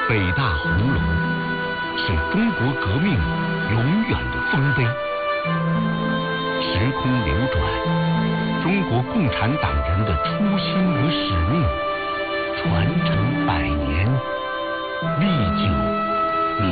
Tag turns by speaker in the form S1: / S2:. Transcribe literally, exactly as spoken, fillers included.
S1: 北大红楼是中国革命永远的丰碑。时空流转，中国共产党人的初心和使命